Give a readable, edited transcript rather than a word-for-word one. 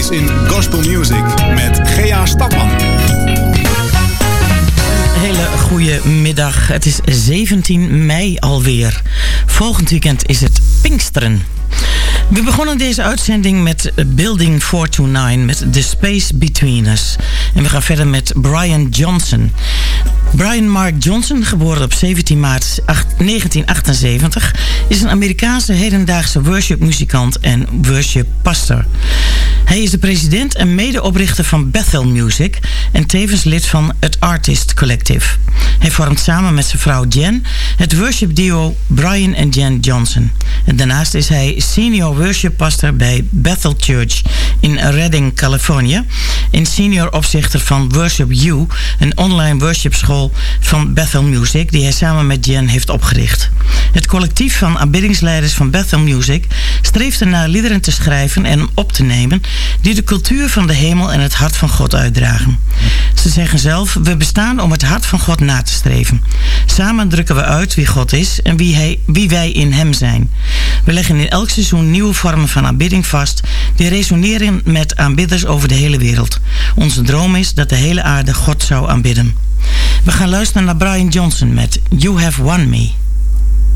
Oldies in Gospel Music met Gea Stapman. Hele goede middag. Het is 17 mei alweer. Volgend weekend is het Pinksteren. We begonnen deze uitzending met Building 429 met The Space Between Us. En we gaan verder met Brian Johnson. Brian Mark Johnson, geboren op 17 maart 1978... is een Amerikaanse hedendaagse worshipmuzikant en worship-pastor. Hij is de president en medeoprichter van Bethel Music... en tevens lid van het Artist Collective. Hij vormt samen met zijn vrouw Jen het worship-duo Brian en Jen Johnson. En daarnaast is hij senior worship-pastor bij Bethel Church in Redding, Californië... en senior opzichter van Worship U, een online worshipschool van Bethel Music... die hij samen met Jen heeft opgericht. Het collectief van aanbiddingsleiders van Bethel Music... streeft ernaar liederen te schrijven en op te nemen... die de cultuur van de hemel en het hart van God uitdragen. Ze zeggen zelf, we bestaan om het hart van God na te streven. Samen drukken we uit wie God is en wie wij in hem zijn. We leggen in elk seizoen nieuwe vormen van aanbidding vast... die resoneren met aanbidders over de hele wereld. Onze droom is dat de hele aarde God zou aanbidden. We gaan luisteren naar Brian Johnson met You Have Won Me.